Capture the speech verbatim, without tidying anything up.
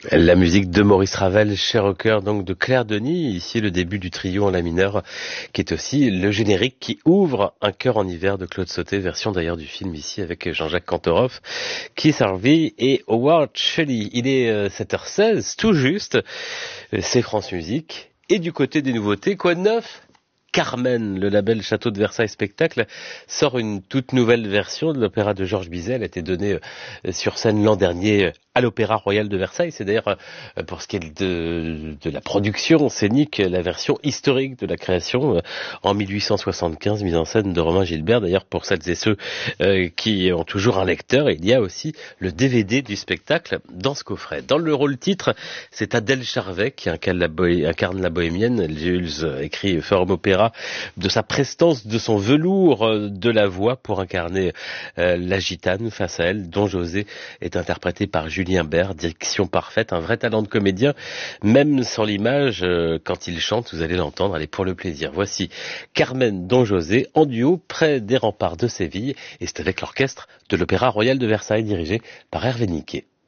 La musique de Maurice Ravel, cher au cœur donc de Claire Denis, ici le début du trio en la mineur, qui est aussi le générique qui ouvre Un cœur en hiver de Claude Sautet, version d'ailleurs du film ici avec Jean-Jacques Cantorov, Keith Harvey et Howard Shelley. Il est sept heures seize, tout juste, c'est France Musique, et du côté des nouveautés, quoi de neuf ? Carmen, le label Château de Versailles Spectacle, sort une toute nouvelle version de l'opéra de Georges Bizet. Elle a été donnée sur scène l'an dernier à l'Opéra Royal de Versailles. C'est d'ailleurs, pour ce qui est de, de la production scénique, la version historique de la création en mille huit cent soixante-quinze, mise en scène de Romain Gilbert. D'ailleurs, pour celles et ceux euh, qui ont toujours un lecteur, il y a aussi le D V D du spectacle dans ce coffret. Dans le rôle titre, c'est Adèle Charvet qui incarne la, bohé- incarne la bohémienne. Jules écrit Forum Opéra de sa prestance, de son velours de la voix pour incarner euh, la gitane face à elle. Don José est interprété par Julien Bert, diction parfaite, un vrai talent de comédien, même sans l'image, euh, quand il chante, vous allez l'entendre, allez pour le plaisir. Voici Carmen Don José en duo près des remparts de Séville, et c'est avec l'orchestre de l'Opéra Royal de Versailles dirigé par Hervé Niquet.